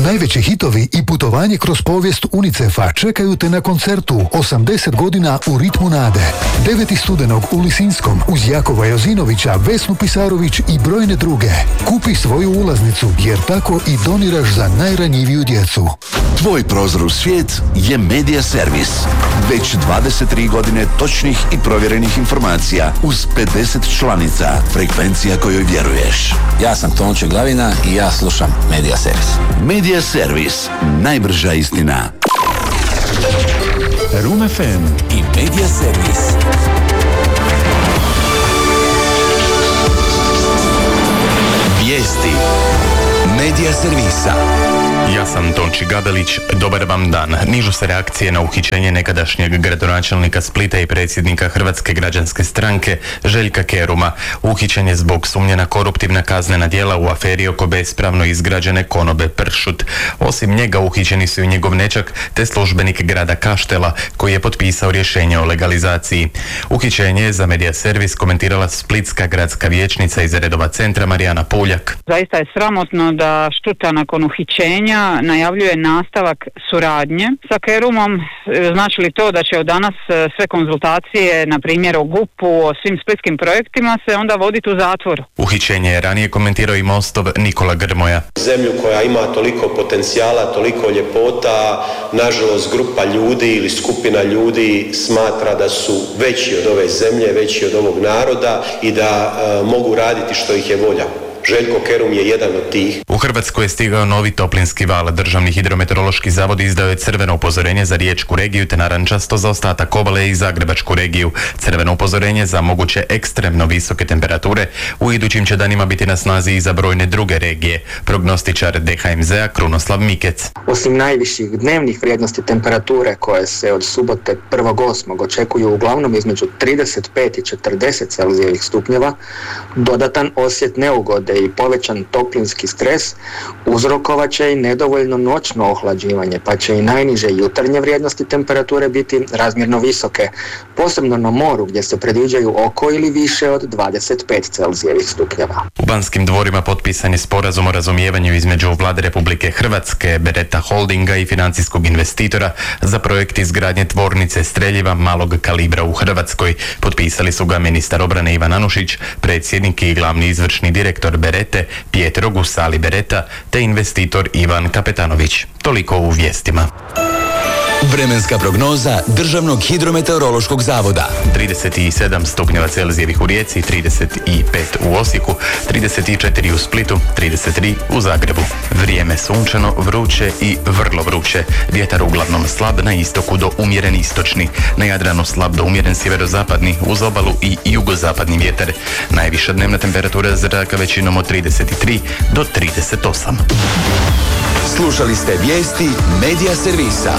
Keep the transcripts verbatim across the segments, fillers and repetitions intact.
Najveći hitovi i putovanje kroz povijest UNICEF-a čekaju te na koncertu osamdeset godina u ritmu nade. deveti studenog u Lisinskom uz Jakova Jozinovića, Vesnu Pisarović i brojne druge. Kupi svoju ulaznicu jer tako i doniraš za najranjiviju djecu. Tvoj prozor u svijet je Media Servis. Već dvadeset tri godine točnih i provjerenih informacija uz pedeset članica, frekvencija kojoj vjeruješ. Ja sam Tonči Glavina i ja slušam Media Servis. Media Servis, najbrža istina. Room ef em i Media Servis. Vijesti Media Servisa. Ja sam Tonči Gabelić, dobar vam dan. Nižu se reakcije na uhićenje nekadašnjeg gradonačelnika Splita i predsjednika Hrvatske građanske stranke Željka Keruma. Uhićen je zbog sumnje na koruptivna kaznena djela u aferi oko bespravno izgrađene konobe Pršut. Osim njega uhićeni su i njegov nećak te službenik grada Kaštela koji je potpisao rješenje o legalizaciji. Uhićenje je za Media Servis komentirala splitska gradska vijećnica iz redova centra Marijana Puljak. Zaista je sramotno da Štuta nakon uhićenja najavljuje nastavak suradnje sa Kerumom. Znači li to da će od danas sve konzultacije, na primjer o G U P-u, o svim splitskim projektima, se onda voditi u zatvoru? Uhićenje je ranije komentirao i Mostov Nikola Grmoja. Zemlju koja ima toliko potencijala, toliko ljepota, nažalost grupa ljudi ili skupina ljudi smatra da su veći od ove zemlje, veći od ovog naroda i da e, mogu raditi što ih je volja. Željko Kerum je jedan od tih. U Hrvatsku je stigao novi toplinski val. Državni hidrometeorološki zavod izdao je crveno upozorenje za riječku regiju te narančasto za ostatak obale i zagrebačku regiju. Crveno upozorenje za moguće ekstremno visoke temperature u idućim će danima biti na snazi i za brojne druge regije. Prognostičar de ha em zea Krunoslav Mikec. Osim najviših dnevnih vrijednosti temperature koje se od subote prvog osmog očekuju uglavnom između trideset pet i četrdeset celzijevih stupnjeva, dodatan osjet neugode i povećan toplinski stres uzrokovat će i nedovoljno noćno ohlađivanje, pa će i najniže jutarnje vrijednosti temperature biti razmjerno visoke, posebno na moru gdje se predviđaju oko ili više od dvadeset pet celzijevih stupnjeva. U Banskim dvorima potpisan je sporazum o razumijevanju između Vlade Republike Hrvatske, Beretta Holdinga i financijskog investitora za projekt izgradnje tvornice streljiva malog kalibra u Hrvatskoj. Potpisali su ga ministar obrane Ivan Anušić, predsjednik i glavni izvršni direktor Berete Pietro Gussali Beretta te investitor Ivan Kapetanović. Toliko u vijestima. Vremenska prognoza Državnog hidrometeorološkog zavoda. trideset sedam stupnjeva Celzijevih u Rijeci, trideset pet u Osijeku, trideset četiri u Splitu, trideset tri u Zagrebu. Vrijeme sunčano, vruće i vrlo vruće. Vjetar uglavnom slab na istoku do umjeren istočni. Na Jadranu slab do umjeren sjeverozapadni, uz obalu i jugozapadni vjetar. Najviša dnevna temperatura zraka većinom od trideset tri do trideset osam. Slušali ste vijesti Media Servisa.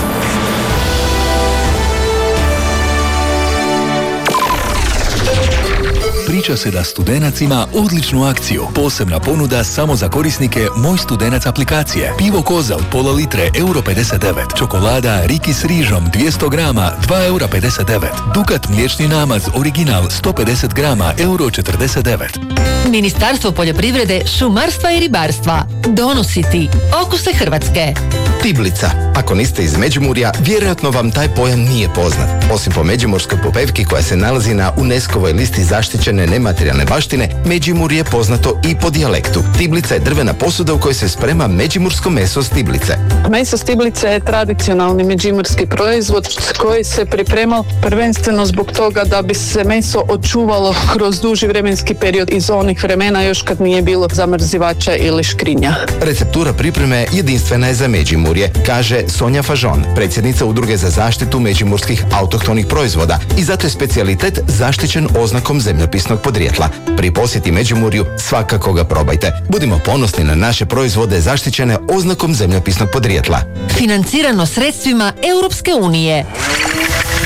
Priča se da Studenac ima odličnu akciju. Posebna ponuda samo za korisnike Moj Studenac aplikacije. Pivo Koza od pola litre, euro pedeset devet. Čokolada Riki s rižom, dvjesto grama, dva eura pedeset devet. Dukat mliječni namaz original, sto pedeset grama, euro četrdeset devet. Ministarstvo poljoprivrede, šumarstva i ribarstva donosi ti okuse Hrvatske. Tiblica. Ako niste iz Međimurja, vjerojatno vam taj pojam nije poznat. Osim po međimurskoj popevki koja se nalazi na UNESCO-voj listi zaštićene nematerijalne baštine, Međimurje je poznato i po dijalektu. Tiblica je drvena posuda u kojoj se sprema međimursko meso s tiblice. Meso s tiblice je tradicionalni međimurski proizvod koji se pripremao prvenstveno zbog toga da bi se meso očuvalo kroz duži vremenski period iz onih vremena još kad nije bilo zamrzivača ili škrinja. Receptura pripreme jedinstvena je za Međimurje, kaže Sonja Fažon, predsjednica Udruge za zaštitu međimurskih autohtonih proizvoda, i zato je specijalitet zaštićen oznakom zemljopisnog podrijetla. Pri posjeti Međimurju svakako ga probajte. Budimo ponosni na naše proizvode zaštićene oznakom zemljopisnog podrijetla. Financirano sredstvima Europske unije.